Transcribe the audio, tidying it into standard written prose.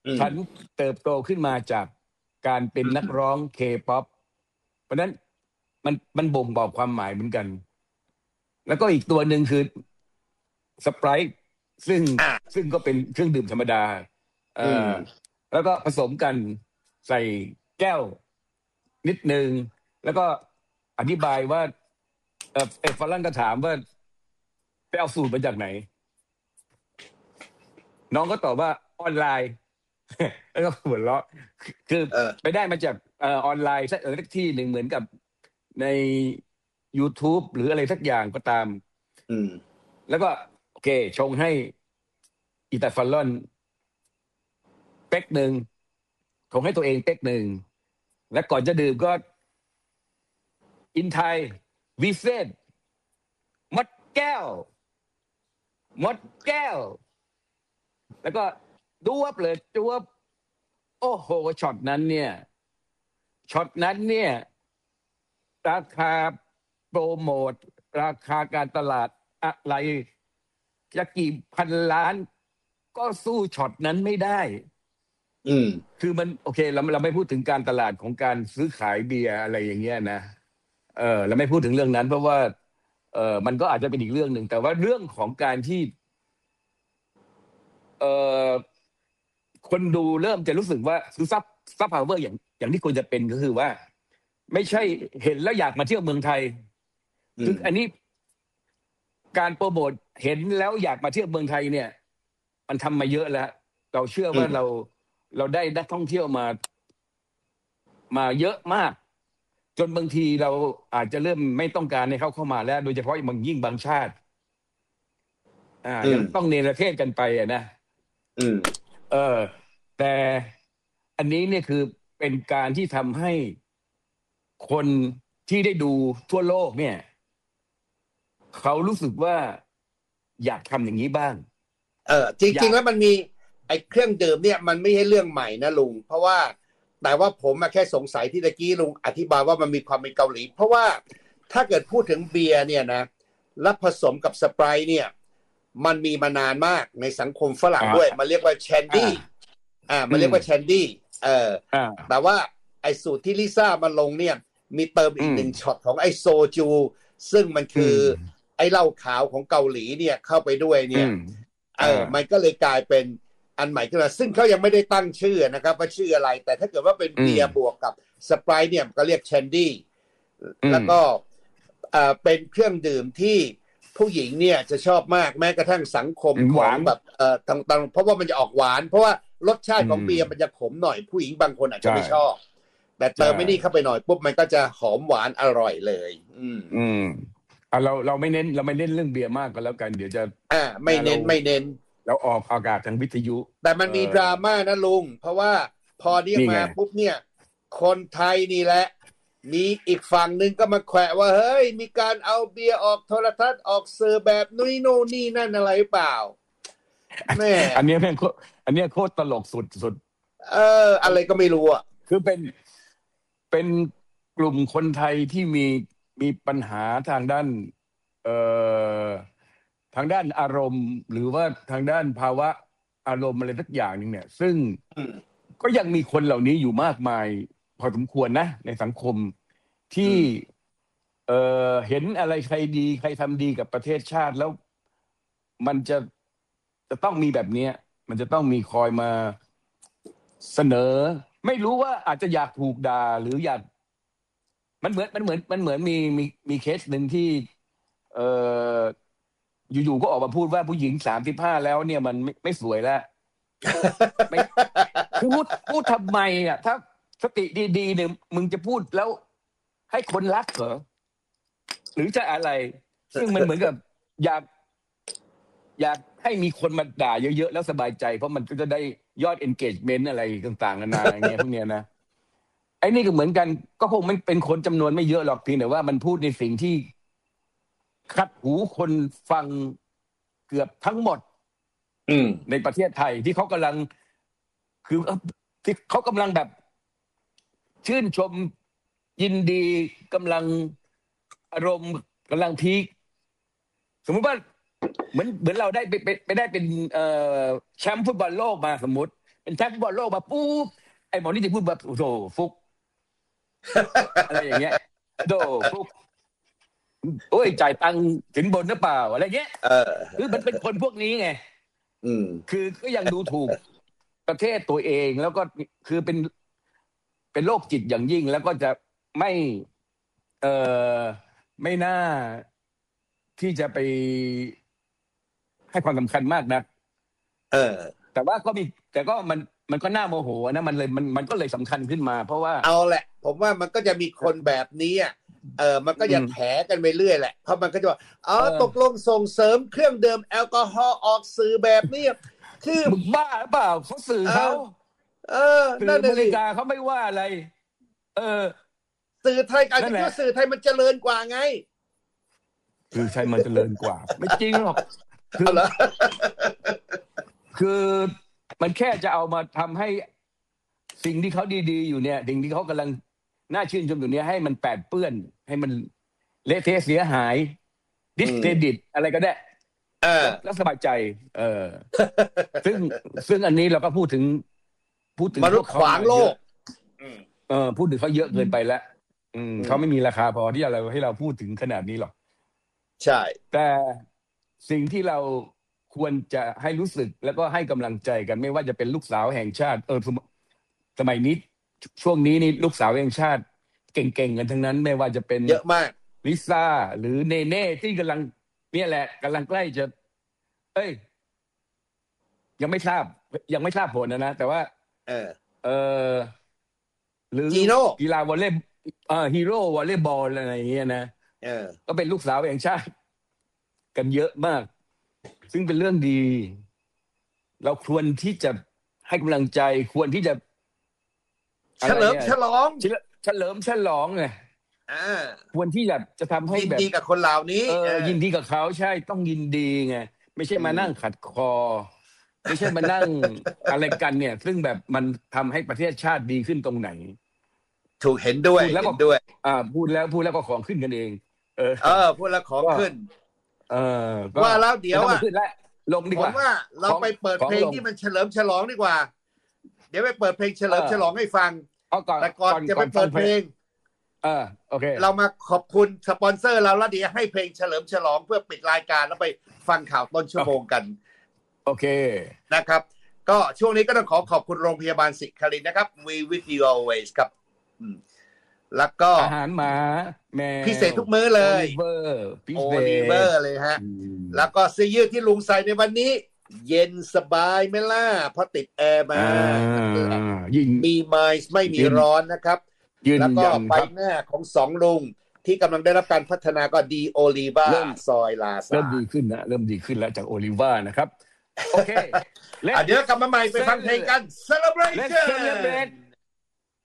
ฉันเติบโตขึ้นมาจากการเป็นนักร้องเคป๊อปเพราะนั้นมันบ่งบอกความหมายเหมือนกันแล้วก็อีกตัวหนึ่งคือสไปร์ตซึ่งอ่าซึ่งก็เป็นเครื่องดื่มธรรมดาเอ่อแล้วก็ผสมกันใส่แก้วนิดนึงแล้วก็อธิบายว่าฝรั่งก็ถามว่าไปเอาสูตรมาจากไหนน้องก็ตอบว่าออนไลน์ แล้วก็หัวเราะคือไปได้มาจากออนไลน์สักที่หนึ่งเหมือนกับใน YouTube หรืออะไรสักอย่างก็ตามแล้วก็โอเคชงให้อิตาฟาลอนเป๊กหนึ่งชงให้ตัวเองเป๊กหนึ่งแล้วก่อนจะดื่มก็อินไทยวิเศษมดแก้วมดแก้วแล้วก็ดวบเลยดวบโอ้โหช็อตนั้นเนี่ยราคาโปรโมทราคาการตลาดอะไรจะกี่พันล้านก็สู้ช็อตนั้นไม่ได้คือมันโอเคเราไม่พูดถึงการตลาดของการซื้อขายเบียร์อะไรอย่างเงี้ยนะเราไม่พูดถึงเรื่องนั้นเพราะว่ามันก็อาจจะเป็นอีกเรื่องหนึ่งแต่ว่าเรื่องของการที่คนดูเริ่มจะรู้สึกว่าคือซับพาวเวอร์อย่างที่ควรจะเป็นก็คือว่าไม่ใช่เห็นแล้วอยากมาเที่ยวเมืองไทยคืออันนี้การโปรโมทเห็นแล้วอยากมาเที่ยวเมืองไทยเนี่ยมันทำมาเยอะแล้วเราเชื่อว่าเราได้นักท่องเที่ยวมาเยอะมากจนบางทีเราอาจจะเริ่มไม่ต้องการให้เขาเข้ามาแล้วโดยเฉพาะบางชาติยังต้องเนรเทศกันไปนะแต่อันนี้เนี่ยคือเป็นการที่ทำให้คนที่ได้ดูทั่วโลกเนี่ยเขารู้สึกว่าอยากทำอย่างนี้บ้างจริงๆแล้วมันมีไอ้เครื่องดื่มเนี่ยมันไม่ใช่เรื่องใหม่นะลุงเพราะว่าแต่ว่าผมแค่สงสัยที่ตะกี้ลุงอธิบายว่ามันมีความเป็นเกาหลีเพราะว่าถ้าเกิดพูดถึงเบียร์เนี่ยนะแล้วผสมกับสไปร์ตเนี่ยมันมีมานานมากในสังคมฝรั่งด้วยมันเรียกว่าแชนดี้มันเรียกว่าแชนดี้แต่ว่าไอ้สูตรที่ลิซ่ามาลงเนี่ยมีเติมอีกหนึ่งช็อตของไอ้โซจูซึ่งมันคือไอ้เหล้าขาวของเกาหลีเนี่ยเข้าไปด้วยเนี่ยมันก็เลยกลายเป็นอันใหม่ขึ้นมาซึ่งเขายังไม่ได้ตั้งชื่อนะครับว่าชื่ออะไรแต่ถ้าเกิดว่าเป็นเบียร์บวกกับสไปร์ตเนี่ยก็เรียกแชนดี้แล้วก็เป็นเครื่องดื่มที่ผู้หญิงเนี่ยจะชอบมากแม้กระทั่งสังคมของแบบต่างๆเพราะว่ามันจะออกหวานเพราะว่ารสชาติของเบียร์มันจะขมหน่อยผู้หญิงบางคนอาจจะไม่ชอบแต่เติมไม่นี่เข้าไปหน่อยปุ๊บมันก็จะหอมหวานอร่อยเลยเราไม่เน้นเรื่องเบียร์มากก็แล้วกันเดี๋ยวจะไม่เน้นเราออกอากาศทางวิทยุแต่มันมีดราม่านะลุงเพราะว่าพอเรียกมาปุ๊บเนี่ยคนไทยนี่แหละมีอีกฝั่งหนึ่งก็มาแขวะว่าเฮ้ยมีการเอาเบียร์ออกโทรทัศน์ออกสื่อแบบนุ้ยโน่นนี่นั่นอะไรเปล่าแม่อันนี้โคตรตลกสุดอะไรก็ไม่รู้อ่ะคือเป็นกลุ่มคนไทยที่มีปัญหาทางด้านทางด้านอารมณ์หรือว่าทางด้านภาวะอารมณ์อะไรสักอย่างหนึ่งเนี่ยซึ่งก็ยังมีคนเหล่านี้อยู่มากมายพอสมควรนะในสังคมที่เห็นอะไรใครดีใครทำดีกับประเทศชาติแล้วมันจะต้องมีแบบนี้มันจะต้องมีคอยมาเสนอไม่รู้ว่าอาจจะอยากถูกด่าหรืออยากมันเหมือนมีเคสหนึ่งที่อยู่ๆก็ออกมาพูดว่าผู้หญิง35แล้วเนี่ยมันไม่สวยแล้วไม่พูดทำไมอ่ะถ้าสติดีๆเนี่ยมึงจะพูดแล้วให้คนรักเหรอหรือจะอะไรซึ่งมันเหมือนกับอยากให้มีคนมาด่าเยอะๆแล้วสบายใจเพราะมันก็จะได้ยอด engagement อะไรต่างๆนานาอย่างเงี้ยพวกเนี้ยนะไอ้นี่ก็เหมือนกันก็คงไม่เป็นคนจำนวนไม่เยอะหรอกเพียงแต่ว่ามันพูดในสิ่งที่คัดหูคนฟังเกือบทั้งหมดในประเทศไทยที่เขากำลังคือที่เขากำลังแบบชื่นชมยินดีกำลังอารมณ์กำลังพีคสมมุติว่าเหมือนเราได้ไปได้เป็นแชมป์ฟุตบอลโลกมาสมมติเป็นแชมป์ฟุตบอลโลกมาปุ๊บไอ้หมอนี่จะพูดแบบโอ้โหฟุกอะไรอย่างเงี้ยโดฟุกโอ้ยจ่ายตังค์สินบนหรือเปล่าอะไรเงี้ยคือมันเป็นคนพวกนี้ไงคือก็ยังดูถูกประเทศตัวเองแล้วก็คือเป็นโรคจิตอย่างยิ่งแล้วก็จะไม่เอ่อไม่น่าที่จะไปให้ความสำคัญมากนะแต่ว่าก็มีแต่ก็มันก็น่าโมโหนะมันก็เลยสำคัญขึ้นมาเพราะว่าเอาแหละผมว่ามันก็จะมีคนแบบนี้มันก็จะแถกันไปเรื่อยแหละเพราะมันก็จะว่าตกลงส่งเสริมเครื่องดื่มแอลกอฮอล์ออกสื่อแบบนี้คือมึงบ้าหรือเปล่าเขาสื่อเขาสื่ออเมริกาเขาไม่ว่าอะไรสื่อไทยอาจจะคิดว่าสื่อไทยมันเจริญกว่าไงสื่อไทยมันเจริญกว่าไม่จริงหรอกคือมันแค่จะเอามาทำให้สิ่งที่เขาดีๆอยู่เนี่ยสิ่งที่เขากำลังน่าชื่นชมอยู่เนี่ยให้มันแปดเปื้อนให้มันเละเทะเสียหายดิสเครดิตอะไรก็ได้แล้วสบายใจซึ่งอันนี้เราก็พูดถึงมนุษย์ขวางโลกพูดถึงเขาเยอะเกินไปแล้วเขาไม่มีราคาพอที่เราให้เราพูดถึงขนาดนี้หรอกใช่แต่สิ่งที่เราควรจะให้รู้สึกแล้วก็ให้กำลังใจกันไม่ว่าจะเป็นลูกสาวแห่งชาติสมัยนี้ช่วงนี้นี่ลูกสาวแห่งชาติเก่งๆกันทั้งนั้นไม่ว่าจะเป็นเยอะมากลิซ่าหรือเนเน่ที่กำลังเนี่ยแหละกำลังใกล้จะยังไม่ทราบผลนะแต่ว่าหรือกีฬาวอลเลย์ฮีโร่วอลเลย์บอลอะไรอย่างเงี้ยนะก็เป็นลูกสาวแห่งชาติกันเยอะมากซึ่งเป็นเรื่องดีเราควรที่จะให้กำลังใจควรที่จะเฉลิมฉลองไงควรที่จะทำให้แบบยินดีกับคนเหล่านี้ยินดีกับเขาใช่ต้องยินดีไงไม่ใช่มานั่งขัดคอไม่ใช่มานั่งอะไรกันเนี่ยซึ่งแบบมันทำให้ประเทศชาติดีขึ้นตรงไหนถูกเห็นด้วยพูดแล้วก็ของขึ้นกันเองพูดแล้วของขึ้นว่าแล้วเดี๋ยวลงดีกว่าผมว่าเราไปเปิดเพลงที่มันเฉลิมฉลองดีกว่าเดี๋ยวไปเปิดเพลงเฉลิมฉลองให้ฟังแต่ก่อนจะไปเปิดเพลงโอเคเรามาขอบคุณสปอนเซอร์เราแล้วเดี๋ยวให้เพลงเฉลิมฉลองเพื่อปิดรายการแล้วไปฟังข่าวต้นชั่วโมงกันโอเคนะครับก็ช่วงนี้ก็ต้องขอบคุณโรงพยาบาลศิครินทร์นะครับ We with you always ครับแล้วก็อาหารหมาแมวพิเศษทุกมื้อเลยโอลิเวอร์เลยฮะแล้วก็เสื้อยืดที่ลุงใส่ในวันนี้เย็นสบายไหมล่ะเพราะติดแอร์มามีไมซ์ไม่มีร้อนนะครับแล้วก็ไฟหน้าของสองลุงที่กำลังได้รับการพัฒนาก็ดีโอลิวาซอยลาซาเริ่มดีขึ้นแล้วจากโอลิวานะครับโอเคเดี๋ยวกลับมาใหม่ไปฟังเพลงกัน Celebration